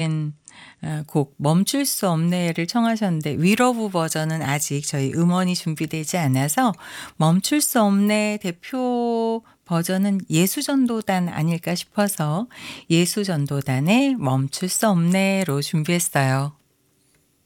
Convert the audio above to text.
준비된 곡 멈출 수 없네를 청하셨는데 위러브 버전은 아직 저희 음원이 준비되지 않아서 멈출 수 없네 대표 버전은 예수전도단 아닐까 싶어서 예수전도단의 멈출 수 없네로 준비했어요.